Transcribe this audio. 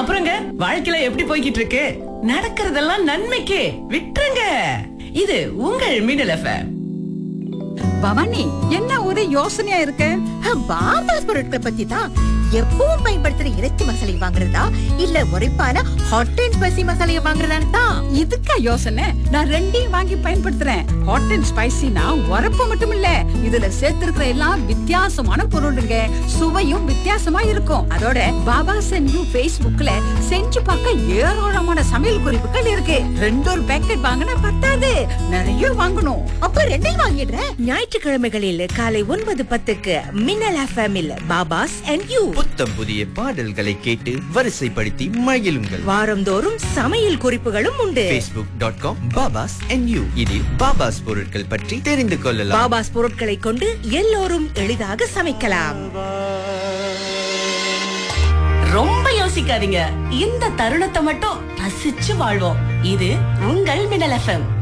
அப்புறங்க வாழ்க்கையில எப்படி போய்கிட்டு இருக்கு? நடக்கிறதெல்லாம் நன்மைக்கே, விட்டுருங்க. இது உங்கள் மின்னல் எஃப்எம். பவானி, என்ன ஒரு யோசனையா இருக்க? பாபாஸ் பொருட்கள் பத்தி தான். எப்பவும் பயன்படுத்துற இறைச்சி மசாலை வாங்குறதா இல்ல உரைப்பான ஹாட் அண்ட் ஸ்பைசி மசாலையை வாங்குறதான்னு தான். இதுக்கா யோசனை? நான் ரெண்டையும் வாங்கி பயன்படுத்துறேன். ஹாட் அண்ட் ஸ்பைசினா உரப்பு மட்டும் இல்ல, இதுல சேர்த்திருக்கிற எல்லாம் வித்தியாசமான பொருளுங்க. சுவையும் வித்தியாசமா இருக்கும். அதோட பாபாஸ் அண்ட் யூ Facebookல செஞ்சு பார்க்க ஏராளமான சமையல் குறிப்புகள் இருக்கு. 2 பேக்கெட் வாங்கினா பத்தாது, நிறைய வாங்கணும். அப்ப ரெண்டையும் வாங்கிடுறேன். ஞாயிற்றுக்கிழமைகளில் காலை 9:10க்கு மின்னல் எஃப்எம்மில் பாபாஸ் அண்ட் யூ புத்தம் புதிய பாடல்களை கேட்டு வரிசைப்படுத்தி மகிழுங்கள். வாரந்தோறும் சமையல் குறிப்புகளும் உண்டு. facebook.com babas and you இதில் பாபாஸ் பொருட்கள் பற்றி தெரிந்து கொள்ளலாம். பாபாஸ் பொருட்களை கொண்டு எல்லோரும் எளிதாக சமைக்கலாம். ரொம்ப யோசிக்காதீங்க, இந்த தருணத்தை மட்டும் ரசிச்சு வாழ்வோம். இது உங்கள் மின்னல் எஃப்எம்.